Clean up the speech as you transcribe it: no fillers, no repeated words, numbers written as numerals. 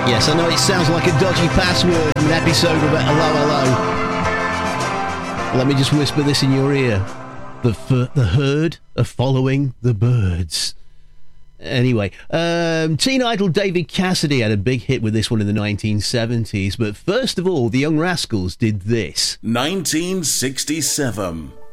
Yes, I know it sounds like a dodgy password, an episode of Hello Hello. Let me just whisper this in your ear. The herd are following the birds. Anyway, teen idol David Cassidy had a big hit with this one in the 1970s, but first of all, the Young Rascals did this. 1967.